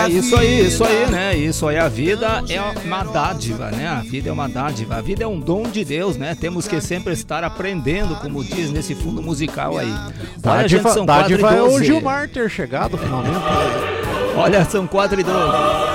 Isso aí, né? Isso aí, a vida é uma dádiva, né? A vida é uma dádiva, a vida é um dom de Deus, né? Temos que sempre estar aprendendo, como diz nesse fundo musical aí. Olha, gente, são 4h12. É o Gilmar ter chegado finalmente. Olha, são 4h12.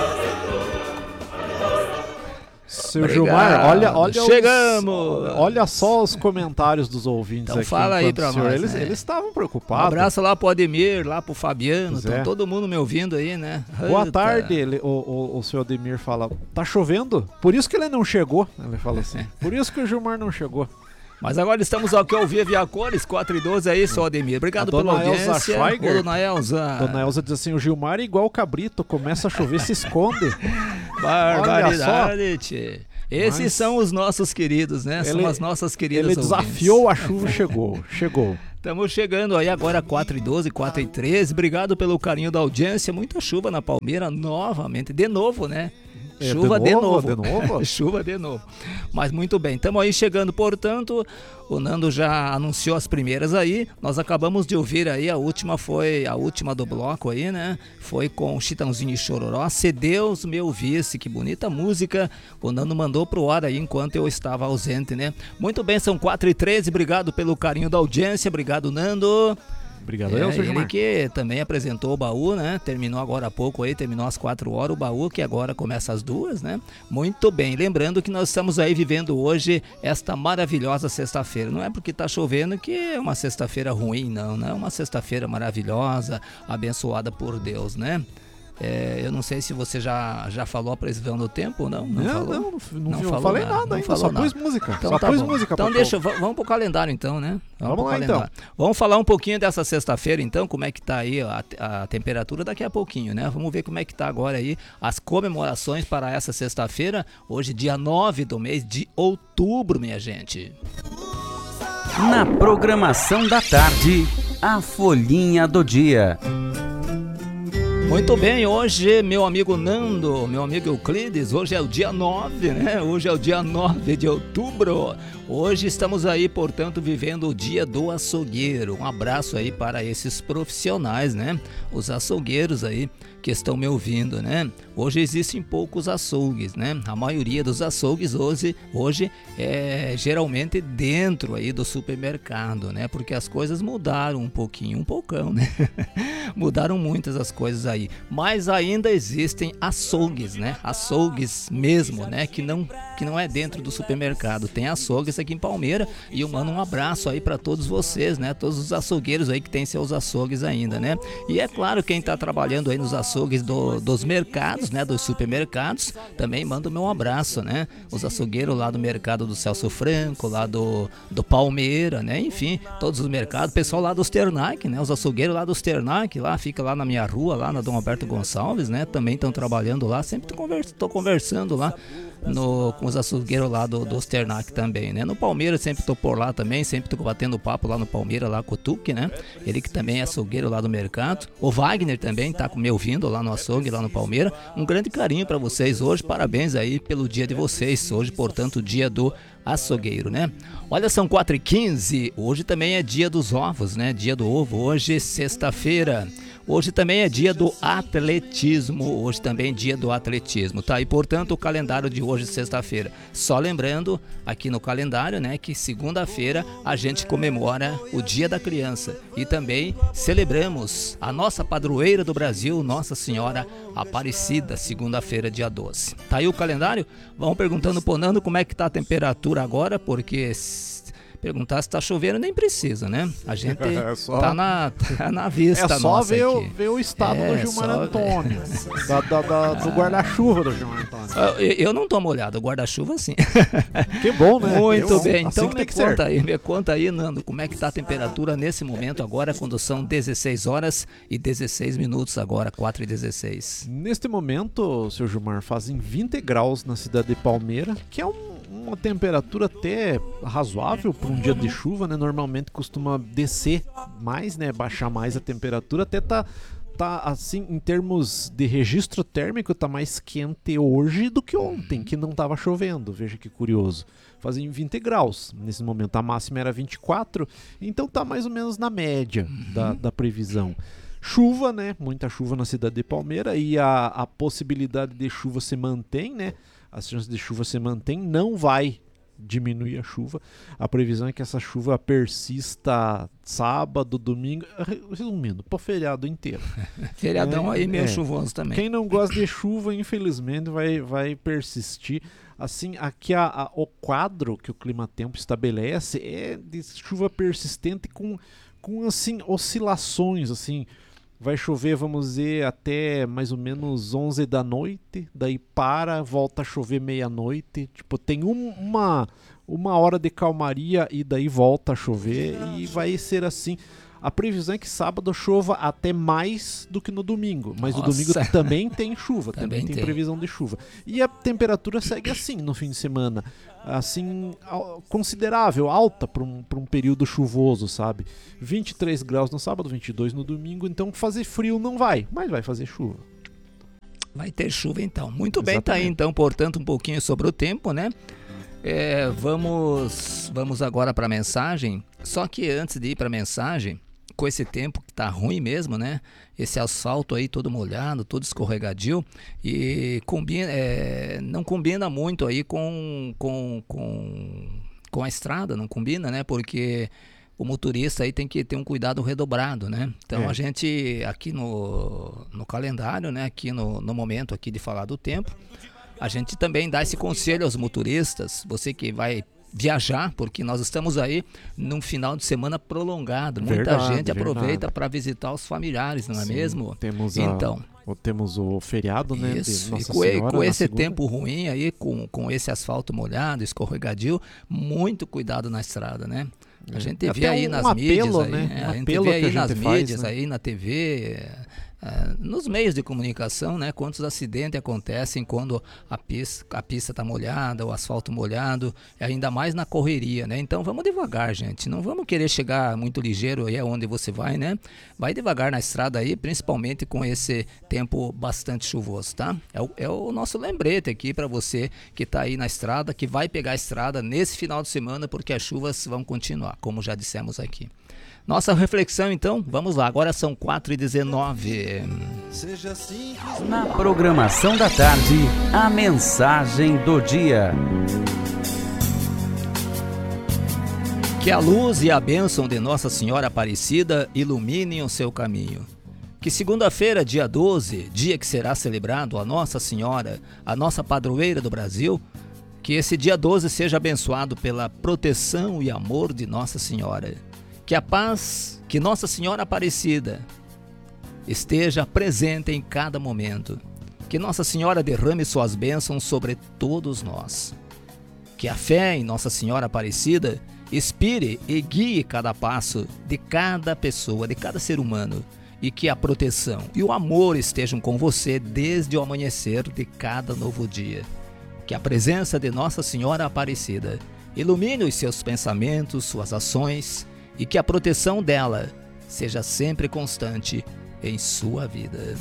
Seu Gilmar, olha chegamos! Olha só os comentários dos ouvintes então aqui. Fala aí pra nós. Eles estavam preocupados. Um abraço lá pro Ademir, lá pro Fabiano, todo mundo me ouvindo aí, né? Boa tarde, o seu Ademir fala, tá chovendo? Por isso que ele não chegou, ele fala assim. Por isso que o Gilmar não chegou. Mas agora estamos aqui ao vivo e a cores, 4h12 aí, seu Ademir. Obrigado pela audiência. Dona Elza. Dona Elza diz assim, o Gilmar é igual o cabrito, começa a chover, se esconde. Barbaridade, tchê. Esses são os nossos queridos, né? São as nossas queridas ouvintes. Ele desafiou a chuva, chegou. Estamos chegando aí agora 4h12, 4h13. Obrigado pelo carinho da audiência. Muita chuva na Palmeira novamente, de novo, né? Chuva de novo. Chuva de novo. Mas muito bem, estamos aí chegando, portanto, o Nando já anunciou as primeiras aí, nós acabamos de ouvir aí, a última do bloco aí, né? Foi com Chitãozinho e Chororó, Se Deus Me Ouvisse, que bonita música, o Nando mandou pro ar aí enquanto eu estava ausente, né? Muito bem, são 4h13, obrigado pelo carinho da audiência, obrigado Nando. Obrigado, ele que também apresentou o baú, né? Terminou agora há pouco aí, terminou às 4h o baú, que agora começa às 2h, né? Muito bem, lembrando que nós estamos aí vivendo hoje esta maravilhosa sexta-feira. Não é porque tá chovendo que é uma sexta-feira ruim, não, né? É uma sexta-feira maravilhosa, abençoada por Deus, né? Eu não sei se você já falou a previsão do tempo ou não. Não falei nada ainda, só pus música. Então, tá música. Então vamos pro calendário então, né? Vamos lá então. Vamos falar um pouquinho dessa sexta-feira então, como é que tá aí a temperatura daqui a pouquinho, né? Vamos ver como é que tá agora aí as comemorações para essa sexta-feira, hoje dia 9 do mês de outubro, minha gente. Na programação da tarde, a Folhinha do Dia. Muito bem, hoje meu amigo Nando, meu amigo Euclides, hoje é o dia 9, né? Hoje é o dia 9 de outubro. Hoje estamos aí, portanto, vivendo o dia do açougueiro. Um abraço aí para esses profissionais, né? Os açougueiros aí que estão me ouvindo, né? Hoje existem poucos açougues, né? A maioria dos açougues hoje é geralmente dentro aí do supermercado, né? Porque as coisas mudaram um poucão, né? Mudaram muitas as coisas aí, mas ainda existem açougues, né? Açougues mesmo, né? Que não é dentro do supermercado. Tem açougues aqui em Palmeira e eu mando um abraço aí para todos vocês, né? Todos os açougueiros aí que tem seus açougues ainda, né? E é claro, quem tá trabalhando aí nos açougues dos mercados, né? Dos supermercados, também mando meu abraço, né? Os açougueiros lá do mercado do Celso Franco, lá do Palmeira, né? Enfim, todos os mercados, pessoal lá dos Ternac, né? Os açougueiros lá dos Ternac, lá fica lá na minha rua, lá na Dom Alberto Gonçalves, né? Também estão trabalhando lá, sempre tô conversando lá com os açougueiros lá dos Ternac também, né? No Palmeiras sempre tô por lá também, sempre tô batendo papo lá no Palmeiras, lá com o Tuque, né? Ele que também é açougueiro lá do mercado. O Wagner também tá me ouvindo lá no açougue, lá no Palmeiras. Um grande carinho para vocês hoje, parabéns aí pelo dia de vocês, hoje, portanto, o dia do açougueiro, né? Olha, são 4h15, hoje também é dia dos ovos, né? Dia do ovo, hoje sexta-feira. Hoje também é dia do atletismo, hoje também é dia do atletismo, tá? E portanto o calendário de hoje, sexta-feira. Só lembrando aqui no calendário, né, que segunda-feira a gente comemora o Dia da Criança e também celebramos a nossa padroeira do Brasil, Nossa Senhora Aparecida, segunda-feira, dia 12. Tá aí o calendário? Vamos perguntando pro Nando como é que tá a temperatura agora, porque perguntar se tá chovendo nem precisa, né? A gente tá na vista nossa. É só ver o estado do Gilmar Antônio, do guarda-chuva do Gilmar Antônio. Eu não tô molhado, o guarda-chuva sim. Que bom, né? Muito bem, então assim me conta aí, Nando, como é que tá a temperatura nesse momento agora, quando são 16h16 agora, 4h16. Neste momento, seu Gilmar, fazem 20 graus na cidade de Palmeira, que é uma temperatura até razoável para um dia de chuva, né? Normalmente costuma descer mais, né? Baixar mais a temperatura, até tá assim, em termos de registro térmico, tá mais quente hoje do que ontem, que não tava chovendo. Veja que curioso. Fazem 20 graus nesse momento, a máxima era 24, então tá mais ou menos na média da previsão. Chuva, né? Muita chuva na cidade de Palmeira e a possibilidade de chuva se mantém, né? As chances de chuva se mantém, não vai diminuir a chuva. A previsão é que essa chuva persista sábado, domingo, resumindo, pro feriado inteiro. Feriadão aí meio chuvoso também. Quem não gosta de chuva, infelizmente, vai persistir. Assim, aqui o quadro que o Climatempo estabelece é de chuva persistente com assim, oscilações, assim. Vai chover, vamos dizer, até mais ou menos 11 da noite, daí volta a chover meia-noite. Tipo, tem uma hora de calmaria e daí volta a chover e vai ser assim. A previsão é que sábado chova até mais do que no domingo, mas Nossa. no domingo também tem chuva, também Também tem previsão de chuva. E a temperatura segue assim no fim de semana, assim, considerável, alta para um período chuvoso, sabe? 23 graus no sábado, 22 no domingo, então fazer frio não vai, mas vai fazer chuva. Vai ter chuva então. Muito bem, Exatamente. tá aí então, portanto, um pouquinho sobre o tempo, né? Vamos agora para a mensagem. Só que antes de ir para a mensagem, com esse tempo que tá ruim mesmo, né? Esse asfalto aí todo molhado, todo escorregadio e não combina muito aí com a estrada, não combina, né? Porque o motorista aí tem que ter um cuidado redobrado, né? Então a gente aqui no calendário, né? Aqui no momento aqui de falar do tempo, a gente também dá esse conselho aos motoristas, você que vai viajar, porque nós estamos aí num final de semana prolongado. Muita gente aproveita para visitar os familiares, não é mesmo? Temos o feriado, né? Isso. De Nossa E Senhora, com esse segunda. tempo ruim aí, com esse asfalto molhado, escorregadio, muito cuidado na estrada, né? A gente vê aí nas mídias, né? A gente vê aí nas mídias, aí na TV, nos meios de comunicação, né? Quantos acidentes acontecem quando a pista está molhada, o asfalto molhado, ainda mais na correria, né? Então vamos devagar, gente. Não vamos querer chegar muito ligeiro aí aonde você vai, né? Vai devagar na estrada aí, principalmente com esse tempo bastante chuvoso, tá? É o nosso lembrete aqui para você que está aí na estrada, que vai pegar a estrada nesse final de semana, porque as chuvas vão continuar, como já dissemos aqui. Nossa reflexão então, vamos lá, agora são 4h19. Na programação da tarde, a mensagem do dia. Que a luz e a bênção de Nossa Senhora Aparecida iluminem o seu caminho. Que segunda-feira, dia 12, dia que será celebrado a Nossa Senhora, a nossa padroeira do Brasil, que esse dia 12 seja abençoado pela proteção e amor de Nossa Senhora. Que a paz, que Nossa Senhora Aparecida esteja presente em cada momento. Que Nossa Senhora derrame suas bênçãos sobre todos nós. Que a fé em Nossa Senhora Aparecida inspire e guie cada passo de cada pessoa, de cada ser humano. E que a proteção e o amor estejam com você desde o amanhecer de cada novo dia. Que a presença de Nossa Senhora Aparecida ilumine os seus pensamentos, suas ações, e que a proteção dela seja sempre constante em sua vida.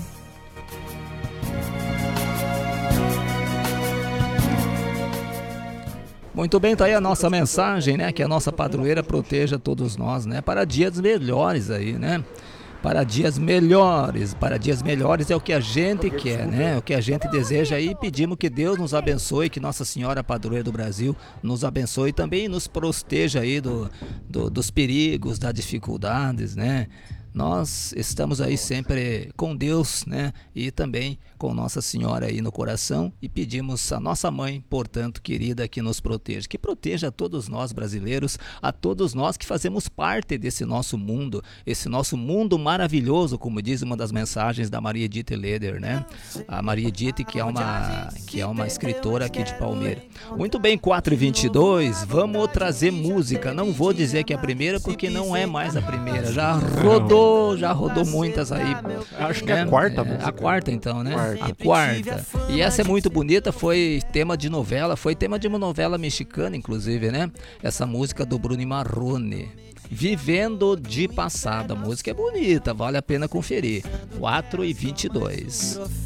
Muito bem, tá aí a nossa mensagem, né? Que a nossa padroeira proteja todos nós, né? Para dias melhores aí, né? Para dias melhores é o que a gente quer, né? O que a gente deseja aí, pedimos que Deus nos abençoe, que Nossa Senhora Padroeira do Brasil nos abençoe também e nos proteja aí dos perigos, das dificuldades, né? Nós estamos aí sempre com Deus, né? E também com Nossa Senhora aí no coração e pedimos a nossa mãe, portanto, querida, que nos proteja. Que proteja a todos nós brasileiros, a todos nós que fazemos parte desse nosso mundo, esse nosso mundo maravilhoso, como diz uma das mensagens da Maria Edith Leder, né? A Maria Edith, que é uma escritora aqui de Palmeira. Muito bem, 4h22, vamos trazer música. Não vou dizer que é a primeira, porque não é mais a primeira. Já rodou muitas aí. Acho que é a quarta música. A quarta então, né? A quarta. E essa é muito bonita, foi tema de novela, foi tema de uma novela mexicana, inclusive, né? Essa música do Bruno Marrone. Vivendo de Passado. A música é bonita, vale a pena conferir. 4h22.